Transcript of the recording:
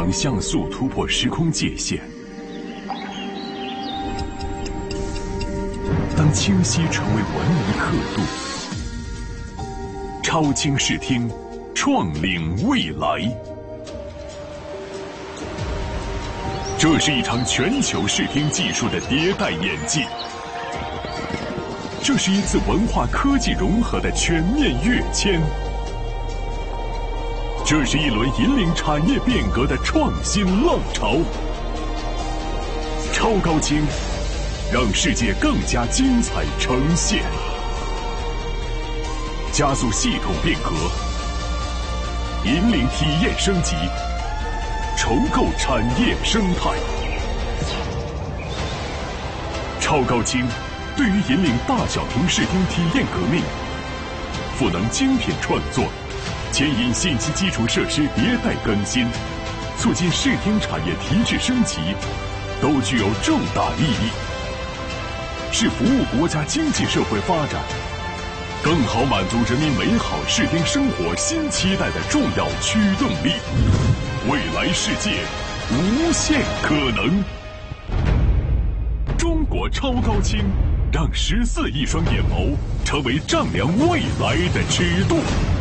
场像素突破时空界限，当清晰成为文明刻度，超清视听，创领未来。这是一场全球视听技术的迭代演进，这是一次文化科技融合的全面跃迁，这是一轮引领产业变革的创新浪潮。超高清，让世界更加精彩呈现，加速系统变革，引领体验升级，重构产业生态。超高清对于引领大小屏视听体验革命，赋能精品创作，牵引信息基础设施迭代更新，促进视听产业提质升级，都具有重大意义，是服务国家经济社会发展，更好满足人民美好视听生活新期待的重要驱动力。未来世界，无限可能。中国超高清，让14亿双眼眸成为丈量未来的尺度。